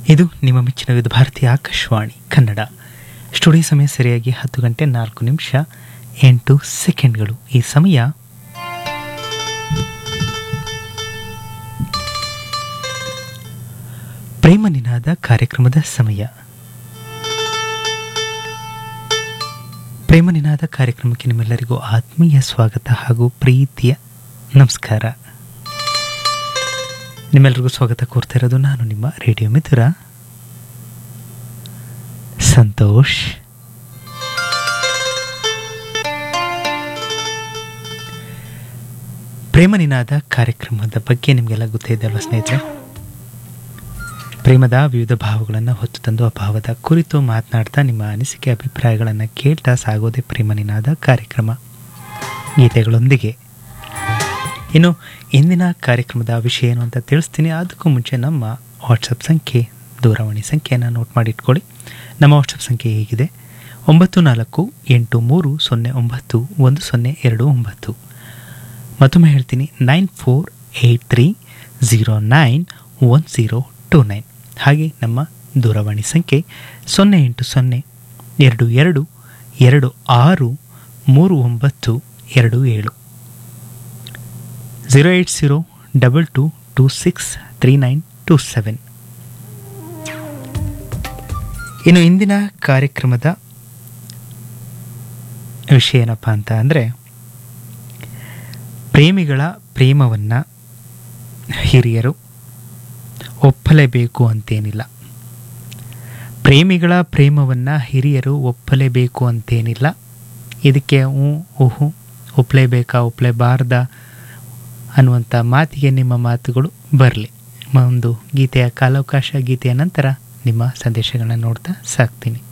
ಇದು ನಿಮ್ಮ ಮೆಚ್ಚಿನ ವಿವಿಧ ಭಾರತೀಯ ಆಕಾಶವಾಣಿ ಕನ್ನಡ. ಸ್ಟುಡಿಯೋ ಸಮಯ ಸರಿಯಾಗಿ 10 ಗಂಟೆ 4 ನಿಮಿಷ 8 ಸೆಕೆಂಡ್ಗಳು. ಈ ಸಮಯ ಪ್ರೇಮ ನಿನಾದ ಕಾರ್ಯಕ್ರಮದ ಸಮಯ. ಪ್ರೇಮ ನಿನಾದ ಕಾರ್ಯಕ್ರಮಕ್ಕೆ ನಿಮ್ಮೆಲ್ಲರಿಗೂ ಆತ್ಮೀಯ ಸ್ವಾಗತ ಹಾಗೂ ಪ್ರೀತಿಯ ನಮಸ್ಕಾರ. ನಿಮ್ಮೆಲ್ಲರಿಗೂ ಸ್ವಾಗತ ಕೋರ್ತಾ ಇರೋದು ನಾನು ನಿಮ್ಮ ರೇಡಿಯೋ ಮಿತ್ರ ಸಂತೋಷ್. ಪ್ರೇಮ ನಿನಾದ ಕಾರ್ಯಕ್ರಮದ ಬಗ್ಗೆ ನಿಮಗೆಲ್ಲ ಗೊತ್ತೇ ಇದೆ ಅಲ್ವಾ ಸ್ನೇಹಿತರೆ? ಪ್ರೇಮದ ವಿವಿಧ ಭಾವಗಳನ್ನು ಹೊತ್ತು ತಂದು ಆ ಭಾವದ ಕುರಿತು ಮಾತನಾಡ್ತಾ ನಿಮ್ಮ ಅನಿಸಿಕೆ ಅಭಿಪ್ರಾಯಗಳನ್ನು ಕೇಳ್ತಾ ಸಾಗೋದೇ ಪ್ರೇಮ ನಿನಾದ ಕಾರ್ಯಕ್ರಮ ಗೀತೆಗಳೊಂದಿಗೆ. ಇನ್ನು ಇಂದಿನ ಕಾರ್ಯಕ್ರಮದ ವಿಷಯ ಏನು ಅಂತ ತಿಳಿಸ್ತೀನಿ. ಅದಕ್ಕೂ ಮುಂಚೆ ನಮ್ಮ ವಾಟ್ಸಪ್ ಸಂಖ್ಯೆ, ದೂರವಾಣಿ ಸಂಖ್ಯೆಯನ್ನು ನೋಟ್ ಮಾಡಿ ಇಟ್ಕೊಳ್ಳಿ. ನಮ್ಮ ವಾಟ್ಸಪ್ ಸಂಖ್ಯೆ ಹೇಗಿದೆ: 9483091029. ಮತ್ತೊಮ್ಮೆ ಹೇಳ್ತೀನಿ, 9483091029. ಹಾಗೆ ನಮ್ಮ ದೂರವಾಣಿ ಸಂಖ್ಯೆ 08122263927 08022263927. ಇನ್ನು ಇಂದಿನ ಕಾರ್ಯಕ್ರಮದ ವಿಷಯ ಏನಪ್ಪ ಅಂತ ಅಂದರೆ, ಪ್ರೇಮಿಗಳ ಪ್ರೇಮವನ್ನು ಹಿರಿಯರು ಒಪ್ಪಲೇಬೇಕು ಅಂತೇನಿಲ್ಲ. ಪ್ರೇಮಿಗಳ ಪ್ರೇಮವನ್ನು ಹಿರಿಯರು ಒಪ್ಪಲೇಬೇಕು ಅಂತೇನಿಲ್ಲ. ಇದಕ್ಕೆ ಒಪ್ಪಲೇಬೇಕಾ ಒಪ್ಪಲೇಬಾರ್ದ ಅನ್ನುವಂಥ ಮಾತಿಗೆ ನಿಮ್ಮ ಮಾತುಗಳು ಬರಲಿ. ಒಂದು ಗೀತೆಯ ಕಾಲಾವಕಾಶ, ಗೀತೆಯ ನಂತರ ನಿಮ್ಮ ಸಂದೇಶಗಳನ್ನ ನೋಡ್ತಾ ಸಾಕ್ತೀನಿ.